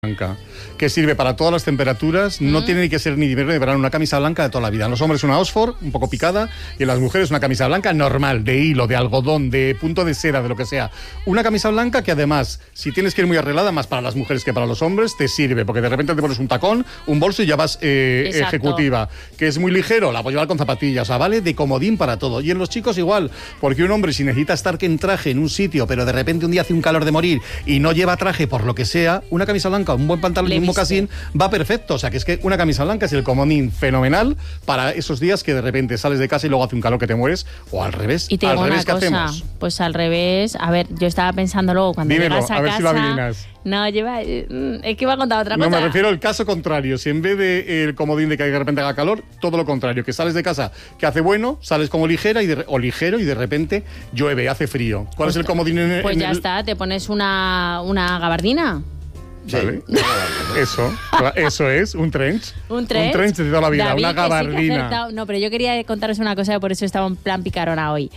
blanca, que sirve para todas las temperaturas, no tiene ni que ser ni de invierno ni de verano, una camisa blanca de toda la vida. En los hombres una Oxford, un poco picada, y en las mujeres una camisa blanca normal, de hilo, de algodón, de punto de seda, de lo que sea. Una camisa blanca que además, si tienes que ir muy arreglada, más para las mujeres que para los hombres, te sirve, porque de repente te pones un tacón, un bolso y ya vas ejecutiva. Que es muy ligero, la puedo llevar con zapatillas, o sea, vale de comodín para todo. Y en los chicos igual, porque un hombre si necesita estar en traje en un sitio, pero de repente un día hace un calor de morir y no lleva traje por lo que sea, una camisa blanca, un buen pantalón y un mocasín va perfecto. O sea, que es que una camisa blanca es el comodín fenomenal para esos días que de repente sales de casa y luego hace un calor que te mueres, o al revés. Y te digo una cosa, pues al revés, a ver, yo estaba pensando luego cuando llegas a casa... si lo adivinas. No, es que iba a contar otra cosa. No, me refiero al caso contrario. Si en vez de el comodín de que de repente haga calor, todo lo contrario, que sales de casa que hace bueno, sales como ligero y de repente llueve, hace frío. ¿Cuál es el comodín Pues ya está, te pones una gabardina. Vale. Eso es un trench. Un trench de toda la vida, David, una gabardina. Sí, no, pero yo quería contaros una cosa, por eso estaba en plan picarona hoy.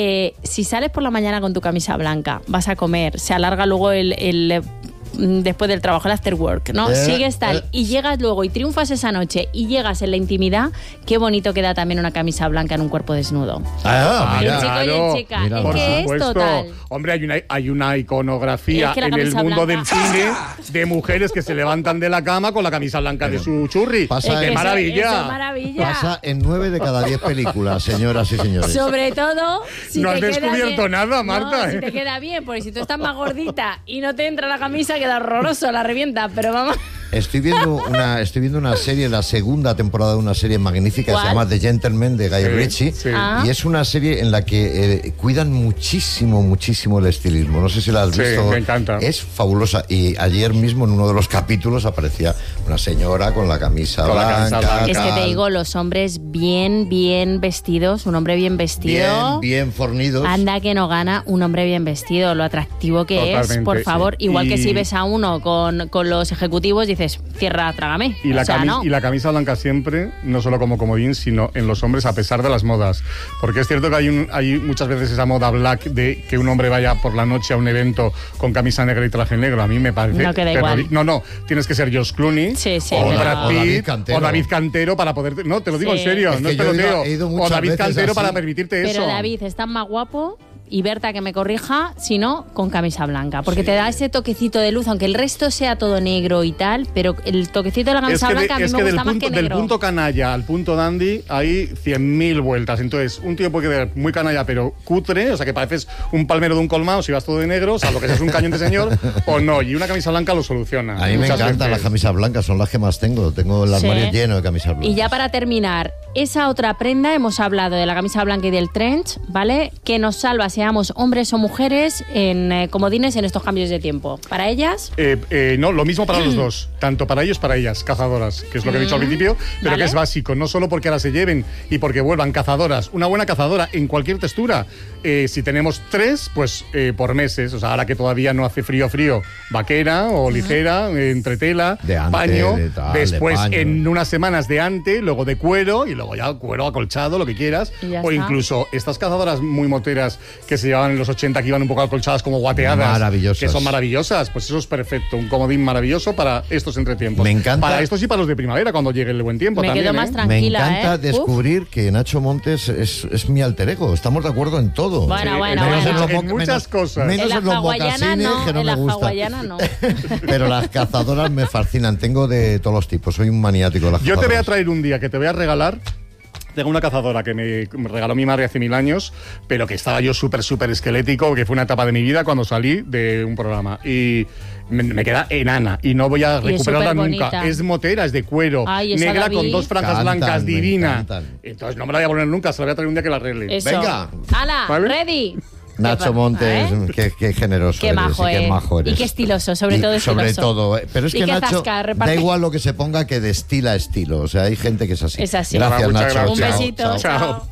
Si sales por la mañana con tu camisa blanca, vas a comer, se alarga luego el después del trabajo, el after work, ¿no? Sigues tal y llegas luego y triunfas esa noche y llegas en la intimidad, qué bonito queda también una camisa blanca en un cuerpo desnudo. Mira, el chico y el chica. Mira, es por que supuesto. es total. Hombre, hay una iconografía en el mundo del cine de mujeres que se levantan de la cama con la camisa blanca de su churri. ¡Qué maravilla! Eso es maravilla. Pasa en 9 de cada 10 películas, señoras y señores. Sobre todo si no te has queda descubierto bien. nada, Marta. No, si te queda bien, porque si tú estás más gordita y no te entra la camisa, queda horroroso, la revienta, pero vamos... Estoy viendo una serie, la segunda temporada de una serie magnífica, se llama The Gentleman, de Guy Ritchie, y es una serie en la que cuidan muchísimo el estilismo. No sé si la has visto. Me encanta. Es fabulosa. Y ayer mismo en uno de los capítulos aparecía una señora con la camisa blanca. Es que te digo, los hombres bien vestidos, un hombre bien vestido. Bien fornidos. Anda que no gana un hombre bien vestido, lo atractivo que Totalmente, es, por favor. Igual que si ves a uno con los ejecutivos, dices, cierra, trágame. Y la camisa blanca siempre, no solo como comodín, sino en los hombres a pesar de las modas. Porque es cierto que hay muchas veces esa moda black de que un hombre vaya por la noche a un evento con camisa negra y traje negro. A mí me parece... No queda igual. No, tienes que ser George Clooney o Brad Pitt o David Cantero para poder... No, te lo digo en serio, no es peloteo. O David Cantero para permitirte eso. Pero David es tan más guapo... Y Berta, que me corrija, si no, con camisa blanca. Porque te da ese toquecito de luz, aunque el resto sea todo negro y tal, pero el toquecito de la camisa blanca a mí me gusta más que negro. Del punto canalla al punto dandy hay 100.000 vueltas. Entonces, un tío puede quedar muy canalla, pero cutre, o sea, que pareces un palmero de un colmado si vas todo de negro, o sea, lo que seas un cañón de señor, o no. Y una camisa blanca lo soluciona. A mí me encantan las camisas blancas, son las que más tengo. Tengo el armario lleno de camisas blancas. Y ya para terminar, esa otra prenda, hemos hablado de la camisa blanca y del trench, ¿vale? Que nos salva, seamos hombres o mujeres, en comodines en estos cambios de tiempo. ¿Para ellas? No, lo mismo para los dos. Tanto para ellos, para ellas, cazadoras, que es lo que he dicho al principio, pero que es básico. No solo porque ahora se lleven y porque vuelvan cazadoras. Una buena cazadora en cualquier textura. Si tenemos 3, pues por meses. O sea, ahora que todavía no hace frío, vaquera o ligera, entretela, de ante, paño. de tal, después, de paño. En unas semanas de ante, luego de cuero y luego ya cuero acolchado, lo que quieras. O incluso estas cazadoras muy moteras que se llevaban en los 80, que iban un poco acolchadas como guateadas. Maravillosas. Que son maravillosas. Pues eso es perfecto. Un comodín maravilloso para estos entretiempos. Me encanta. Para estos y para los de primavera, cuando llegue el buen tiempo. Me quedo más tranquila. Me encanta descubrir que Nacho Montes es mi alter ego. Estamos de acuerdo en todo. Bueno. En muchas cosas. Menos en los mocasines, que no me gusta. No. Pero las cazadoras me fascinan. Tengo de todos los tipos. Soy un maniático de las cazadoras. Yo te voy a traer un día que te voy a regalar. Tengo una cazadora que me regaló mi madre hace 1000 años, pero que estaba yo súper esquelético, que fue una etapa de mi vida cuando salí de un programa. Y me queda enana y no voy a recuperarla nunca. Es motera, es de cuero, negra con 2 franjas blancas, divina. Entonces no me la voy a poner nunca, se la voy a traer un día que la arregle. Eso. Venga. ¡Hala! ¿Vale? ¡Ready! Nacho Montes, qué generoso qué majo eres, qué majo eres. Y qué estiloso, sobre todo estiloso. Sobre todo, pero es que Nacho, reparte. da igual lo que se ponga, que destila estilo. O sea, hay gente que es así. Es así. Gracias, Nacho. Gracias. Un besito. Chao.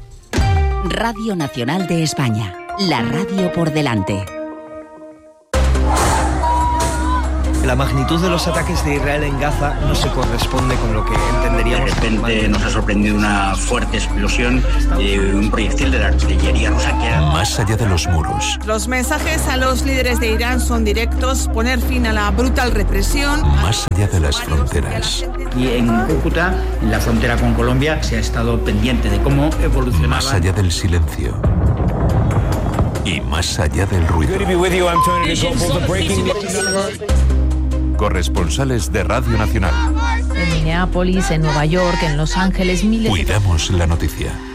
Radio Nacional de España. La radio por delante. La magnitud de los ataques de Israel en Gaza no se corresponde con lo que entenderíamos. De repente nos ha sorprendido una fuerte explosión de un proyectil de la artillería rusa que era... Más allá de los muros. Los mensajes a los líderes de Irán son directos: poner fin a la brutal represión. Más allá de las fronteras. Y en Cúcuta, en la frontera con Colombia, se ha estado pendiente de cómo evolucionaba. Más allá del silencio. Y más allá del ruido. Corresponsales de Radio Nacional. En Minneapolis, en Nueva York, en Los Ángeles, miles. Cuidamos la noticia.